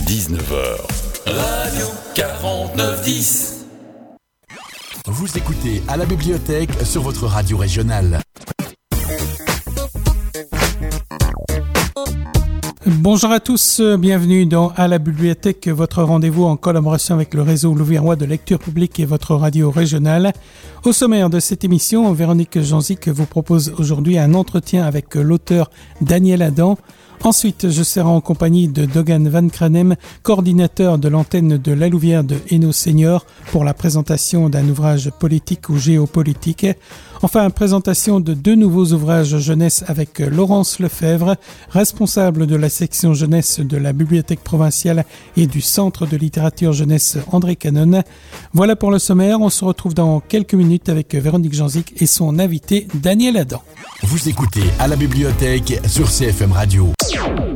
19h. Radio 4910. Vous écoutez à la bibliothèque sur votre radio régionale. Bonjour à tous, bienvenue dans À la bibliothèque, votre rendez-vous en collaboration avec le réseau louviérois de lecture publique et votre radio régionale. Au sommaire de cette émission, Véronique Janzic vous propose aujourd'hui un entretien avec l'auteur Daniel Adam. Ensuite, je serai en compagnie de Dogan Van Kranem, coordinateur de l'antenne de La Louvière de Hainaut Senior, pour la présentation d'un ouvrage politique ou géopolitique. Enfin, présentation de 2 nouveaux ouvrages jeunesse avec Laurence Lefebvre, responsable de la section jeunesse de la Bibliothèque provinciale et du Centre de littérature jeunesse André Canon. Voilà pour le sommaire, on se retrouve dans quelques minutes avec Véronique Janzic et son invité Daniel Adam. Vous écoutez à la bibliothèque sur CFM Radio.